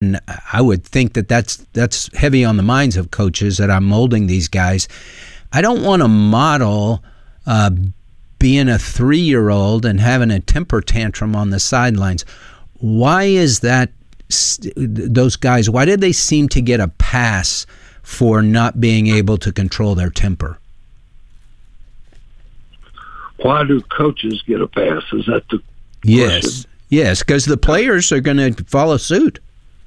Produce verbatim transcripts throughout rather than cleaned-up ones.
And I would think that that's, that's heavy on the minds of coaches that I'm molding these guys. I don't want to model uh, being a three-year-old and having a temper tantrum on the sidelines. Why is that? Those guys, why did they seem to get a pass for not being able to control their temper? Why do coaches get a pass? Is that the yes, question? Yes, because the players are going to follow suit.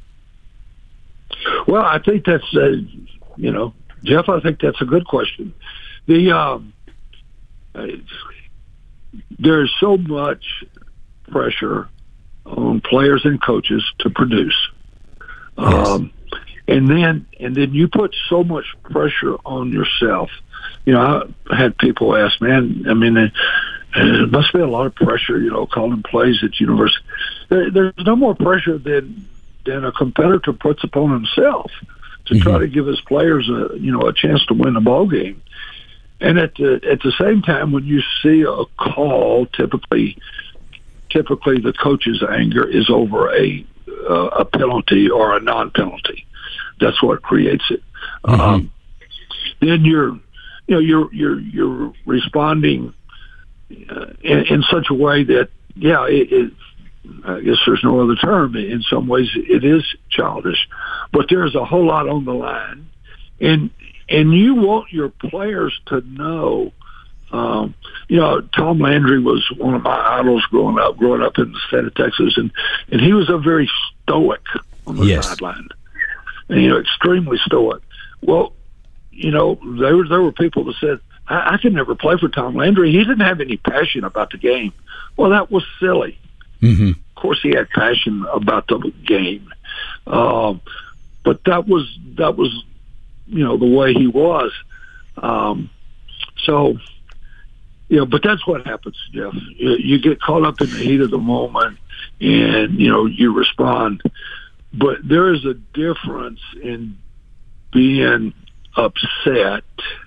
Well, I think that's, uh, you know, Jeff, I think that's a good question. The um, uh, there's so much pressure on players and coaches to produce. Yes. Um, and then and then you put so much pressure on yourself. You know, I had people ask, man, I mean, it, it must be a lot of pressure, you know, calling plays at university. There, there's no more pressure than than a competitor puts upon himself to mm-hmm. try to give his players a, you know, a chance to win a ball game. And at the, at the same time, when you see a call, typically typically the coach's anger is over a uh, a penalty or a non-penalty. That's what creates it. Mm-hmm. Um, then you're, you know, you're you're you're responding uh, in, in such a way that, yeah, it, it, I guess there's no other term. In some ways, it is childish, but there's a whole lot on the line, and and you want your players to know. Um, you know, Tom Landry was one of my idols growing up, growing up in the state of Texas, and, and he was a very stoic on the yes. sideline, and, you know, extremely stoic. Well, you know, there were, there were people that said, I, I could never play for Tom Landry. He didn't have any passion about the game. Well, that was silly. Mm-hmm. Of course, he had passion about the game, um, but that was that was, you know, the way he was. Um, so. You know, but that's what happens, Jeff. You, you get caught up in the heat of the moment, and you know you respond. But there is a difference in being upset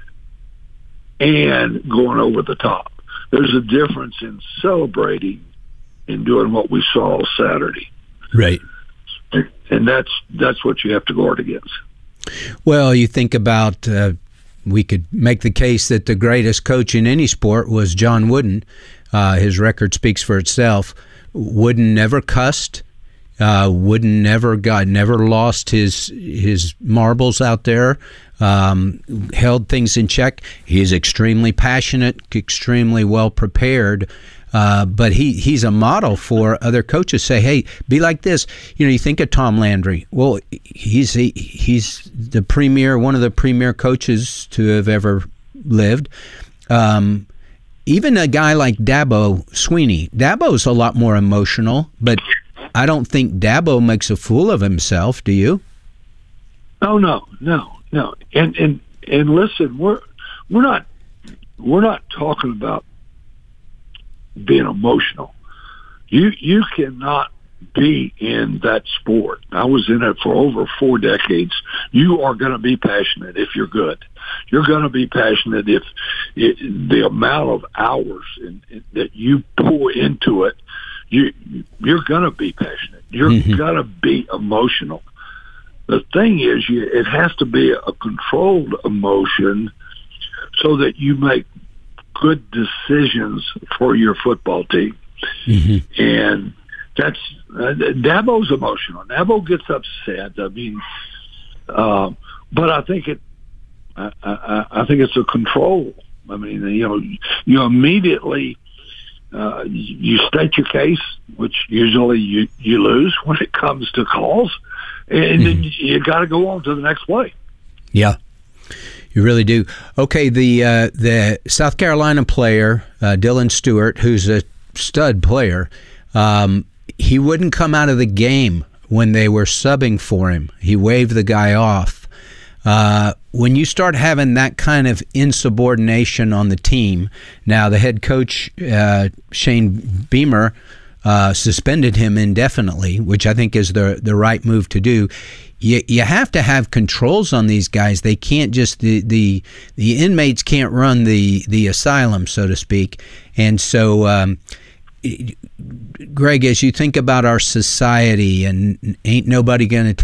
and going over the top. There's a difference in celebrating and doing what we saw Saturday, right? And that's that's what you have to guard against. Well, you think about. Uh, We could make the case that the greatest coach in any sport was John Wooden. Uh, his record speaks for itself. Wooden never cussed. Uh, Wooden never got, never lost his his marbles out there. Um, held things in check. He is extremely passionate, extremely well prepared. Uh, but he, he's a model for other coaches. Say, hey, be like this. You know, you think of Tom Landry. Well, he's he, he's the premier, one of the premier coaches to have ever lived. Um, even a guy like Dabo Swinney. Dabo's a lot more emotional, but I don't think Dabo makes a fool of himself. Do you? Oh no, no, no. And and and listen, we're we're not we're not talking about being emotional. You you cannot be in that sport. I was in it for over four decades. You are going to be passionate if you're good. You're going to be passionate if it, the amount of hours in, in, that you pour into it. You you're going to be passionate. You're mm-hmm. going to be emotional. The thing is, you, it has to be a controlled emotion so that you make good decisions for your football team. Mm-hmm. And that's uh, Dabo's emotional. Dabo gets upset. I mean, uh, but I think it. I, I, I think it's a control. I mean, you know, you immediately uh, you state your case, which usually you you lose when it comes to calls, and mm-hmm. then you got to go on to the next play. Yeah. You really do. Okay, the uh, the South Carolina player, uh, Dylan Stewart, who's a stud player, um, he wouldn't come out of the game when they were subbing for him. He waved the guy off. Uh, when you start having that kind of insubordination on the team, now the head coach, uh, Shane Beamer, uh, suspended him indefinitely, which I think is the the right move to do. You, you have to have controls on these guys. They can't just the the, the inmates can't run the, the asylum, so to speak. And so, um, Greg, as you think about our society, and ain't nobody going to